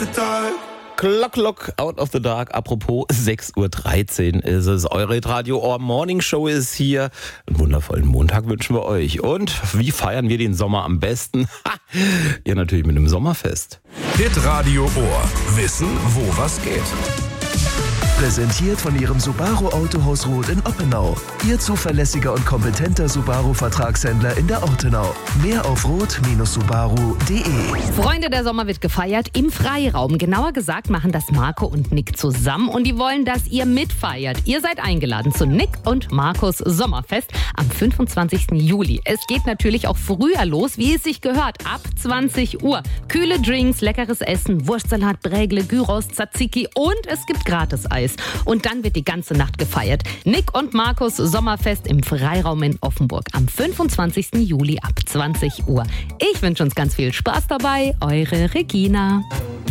the dark. Clock, out of the dark. Apropos, 6.13 Uhr ist es. Eure Radio Ohr Morning Show ist hier. Einen wundervollen Montag wünschen wir euch. Und wie feiern wir den Sommer am besten? Ja, natürlich mit einem Sommerfest. Hitradio Ohr. Wissen, wo was geht. Präsentiert von Ihrem Subaru Autohaus Roth in Oppenau. Ihr zuverlässiger und kompetenter Subaru-Vertragshändler in der Ortenau. Mehr auf roth-subaru.de. Freunde, der Sommer wird gefeiert im Freiraum. Genauer gesagt machen das Marco und Nick zusammen und die wollen, dass ihr mitfeiert. Ihr seid eingeladen zu Nick und Marcos Sommerfest am 25. Juli. Es geht natürlich auch früher los, wie es sich gehört, ab 20 Uhr. Kühle Drinks, leckeres Essen, Wurstsalat, Brägle, Gyros, Tzatziki und es gibt Gratis-Eis. Und dann wird die ganze Nacht gefeiert. Nick und Marcos Sommerfest im Freiraum in Offenburg am 25. Juli ab 20 Uhr. Ich wünsche uns ganz viel Spaß dabei. Eure Regina.